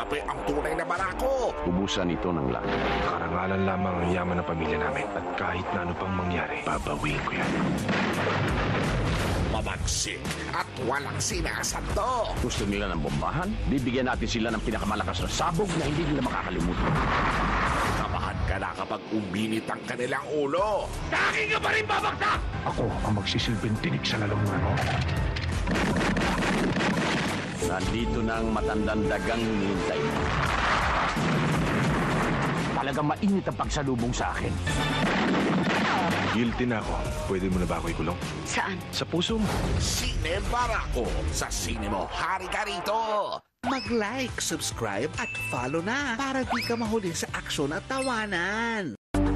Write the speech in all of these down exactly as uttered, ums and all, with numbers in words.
Siyempre ang tunay na barako. Ubusan ito ng lahat. Karangalan lamang ang yaman ng pamilya namin at kahit na ano pang mangyari, babawiin ko yan. Mabagsik at walang sinasando. Gusto nila ng bombahan? Bibigyan natin sila ng pinakamalakas na sabog na hindi nila makakalimutan. Kabahan ka na kapag uminit ang kanilang ulo. Daki ka pa rin babagsak! Ako ang magsisilbing tinig sa lalamunan mo. Nandito na ang matandang dagang hinihintay mo. Talagang mainit ang pagsalubong sa akin. Guilty na ako. Pwede mo na ba ako ikulong? Saan? Sa puso mo. Sine Barako sa Sine Mo. Hari ka rito! Mag-like, subscribe at follow na para di ka mahuli sa aksyon at tawanan.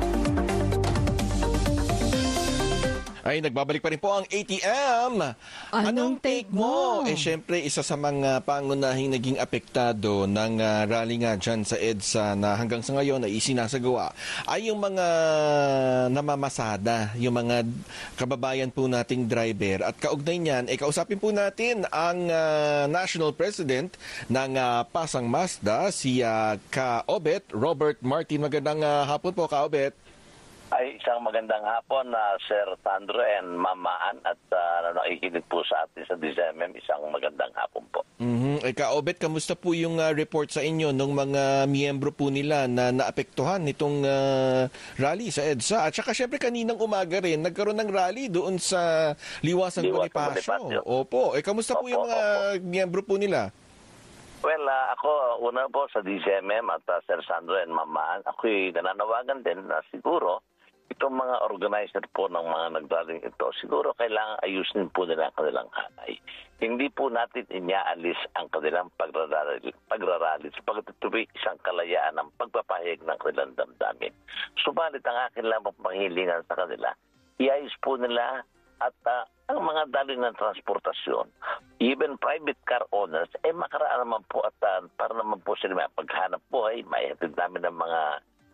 Ay, nagbabalik pa rin po ang A T M. Anong take mo? Eh, syempre, isa sa mga pangunahing naging apektado ng uh, rally nga dyan sa EDSA na hanggang sa ngayon ay isinasagawa ay yung mga namamasada, yung mga kababayan po nating driver. At kaugnay niyan, eh, kausapin po natin ang uh, National President ng uh, Pasang Mazda, si uh, Ka-Obet, Robert Martin. Magandang uh, hapon po, Ka-Obet. Ay, isang magandang hapon na uh, Sir Sandro and Mamaan at uh, nakikinig po sa atin sa D Z M M. Isang magandang hapon po. Mm-hmm. Eh, Ka-Obet, kamusta po yung uh, report sa inyo ng mga miyembro po nila na naapektuhan nitong uh, rally sa EDSA? At saka syempre kaninang umaga rin, nagkaroon ng rally doon sa Liwasan Bonifacio. Opo. Eh, kamusta opo, po yung mga opo. miyembro po nila? Well, uh, ako, una po sa D Z M M at uh, Sir Sandro and Mamaan, ako'y nananawagan din na siguro itong mga organizer po ng mga nagdaling ito, siguro kailangan ayusin po nila ang kanilang hanay. Hindi po natin inyaalis ang kanilang pagrarally, pagrarally sapagkat ito isang kalayaan ng pagpapahayag ng kanilang damdamin. Subalit ang akin lamang panghilingan sa kanila, iayos po nila at uh, ang mga daloy ng transportasyon, even private car owners, eh makaraan naman po at uh, para naman po sila paghanap buhay, may hatid namin ng mga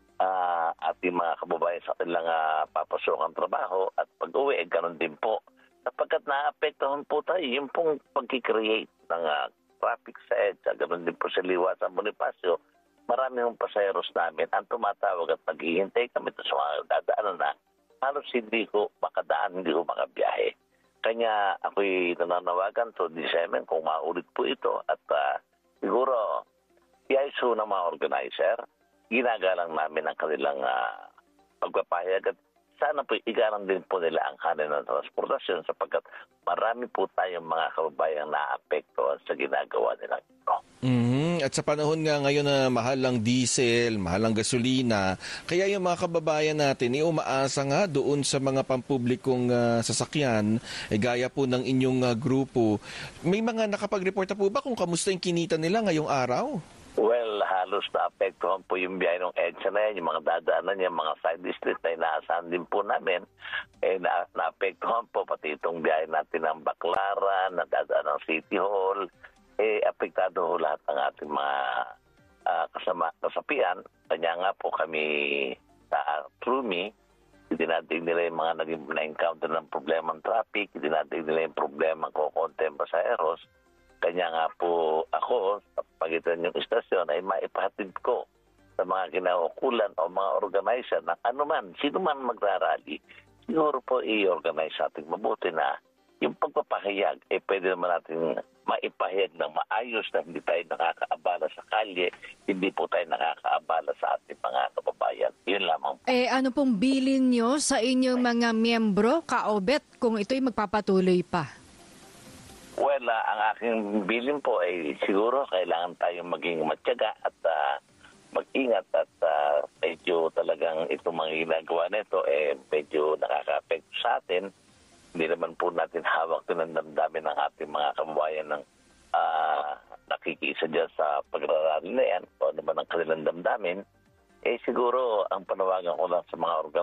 uh, ating mga kababayan sa kanilang uh, papasokang trabaho at pag-uwi, eh ganun din po. Sapagkat naapektuhan po tayo, yung pong pag-create ng uh, traffic sa EDSA, ganun din po sa Liwasan Bonifacio, marami ng pasayeros namin ang tumatawag at naghihintay kami sa mga dadaanan na halos hindi ko makadaan, hindi ko makabiyahe. Kanya ako'y nananawagan to D Z M M kung maulit po ito at uh, siguro iayos ng mga organizer, ginagalang namin ang kanilang uh, pagpapahayag at sana po igalang din po nila ang kanin ng transportasyon sapagkat marami po tayong mga kababayang naapektuhan sa ginagawa nilang ito. Mm-hmm. At sa panahon nga ngayon na mahal ang diesel, mahal ang gasolina, kaya yung mga kababayan natin ay umaasa nga doon sa mga pampublikong uh, sasakyan, eh, gaya po ng inyong uh, grupo. May mga nakapag-report na po ba kung kamusta yung kinita nila ngayong araw? Well, halos naapektuhan po yung biyahe ng EDSA na yan, yung mga dadaanan yung mga side street na inaasahan din po namin. Eh, na, naapektuhan po pati itong biyahe natin ng Baclaran, na dadaan ng City Hall. Eh, apektado ho lahat ng ating mga uh, kasama, kasapian. Kanya nga po kami sa Trumi, itinadig nila yung mga naging na-encounter ng problema ng traffic, itinadig nila yung problema ko konting pasaheros. Kanya nga po ako, sa pagitan yung istasyon, ay maipahatid ko sa mga kinaukulan o mga organizer na anuman, sino man magrarally, siguro po i-organize natin mabuti na yung pagpapahayag, eh pwede naman natin maipahayag ng maayos na hindi tayo nakakaabala sa kalye, hindi po tayo nakakaabala sa ating mga kababayan. Yun lamang po. Eh ano pong bilin nyo sa inyong mga miyembro, Ka-Obet, kung ito'y magpapatuloy pa? Well, uh, ang aking bilin po ay siguro kailangan tayong maging matyaga at uh, mag-ingat at uh, medyo talagang itong mga ginagawa nito eh medyo nakaka-apekto sa atin. Hindi naman po natin hawak din ang damdamin ng ating mga kababayan ng uh, nakikisa dyan sa pagrarally na yan o naman ang kanilang damdamin. Eh siguro ang panawagan ko lang sa mga organ